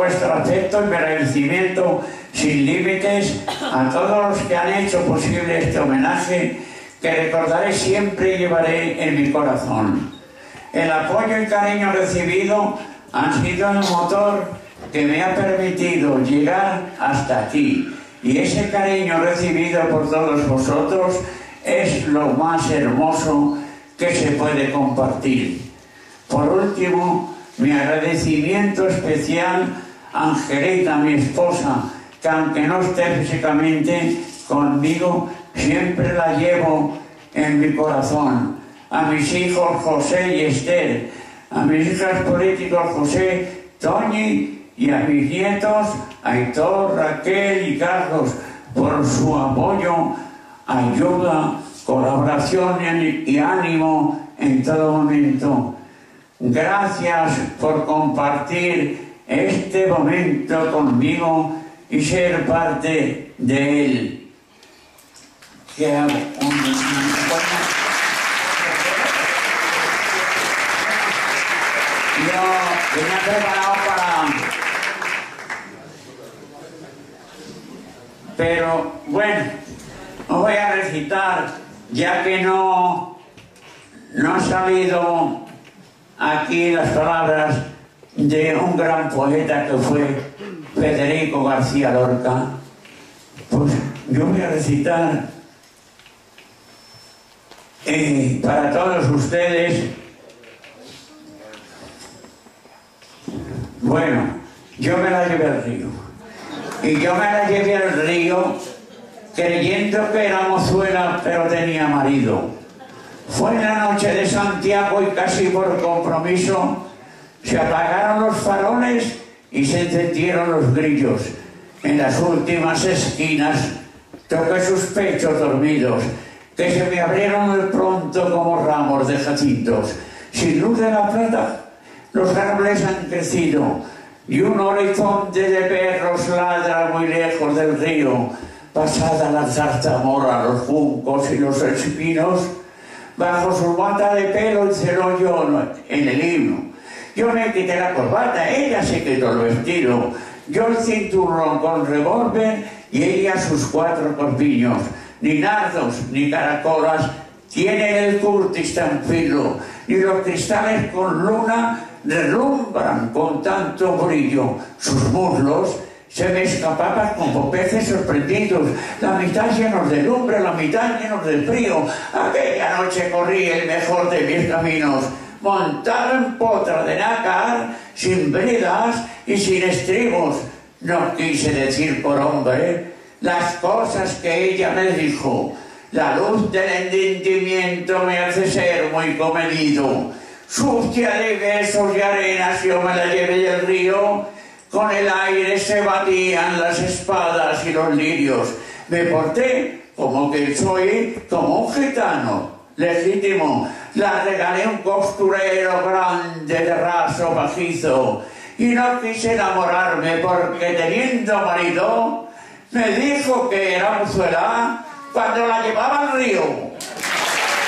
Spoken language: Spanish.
vuestro afecto y mi agradecimiento sin límites a todos los que han hecho posible este homenaje, que recordaré siempre y llevaré en mi corazón. El apoyo y cariño recibido han sido el motor que me ha permitido llegar hasta aquí, y ese cariño recibido por todos vosotros es lo más hermoso que se puede compartir. Por último, mi agradecimiento especial a Angelita, mi esposa, que aunque no esté físicamente conmigo, siempre la llevo en mi corazón. A mis hijos José y Esther, a mis hijas políticos José, Toñi, y a mis nietos Aitor, Raquel y Carlos, por su apoyo, ayuda, colaboración y ánimo en todo momento. Gracias por compartir este momento conmigo y ser parte de él. Yo venía preparado pero bueno, os voy a recitar, ya que no han salido aquí las palabras de un gran poeta que fue Federico García Lorca. Pues yo voy a recitar para todos ustedes. Bueno, yo me la llevé al río. Y yo me la llevé al río creyendo que era mozuela, pero tenía marido. Fue en la noche de Santiago y casi por compromiso se apagaron los faroles y se encendieron los grillos. En las últimas esquinas toqué sus pechos dormidos, que se me abrieron de pronto como ramos de jacintos. Sin luz de la plata, los árboles han crecido y un horizonte de perros ladra muy lejos del río. Pasada la zarzamora, los juncos y los espinos, bajo su mata de pelo encerró yo en el himno. Yo me quité la corbata, ella se quitó el vestido, yo el cinturón con revólver y ella sus 4 corpiños. Ni nardos ni caracolas tienen el curtis tan fino, ni los cristales con luna deslumbran con tanto brillo. Sus muslos se me escapaban como peces sorprendidos, la mitad llenos de lumbre, la mitad llenos de frío. Aquella noche corrí el mejor de mis caminos, montado en potra de nácar, sin bridas y sin estribos. No quise decir por hombre las cosas que ella me dijo. La luz del entendimiento me hace ser muy comedido. Sucia de besos y arenas yo me la llevé del río. Con el aire se batían las espadas y los lirios. Me porté como que soy como un gitano legítimo. La regalé un costurero grande de raso bajizo. Y no quise enamorarme porque teniendo marido me dijo que era mozuela cuando la llevaba al río.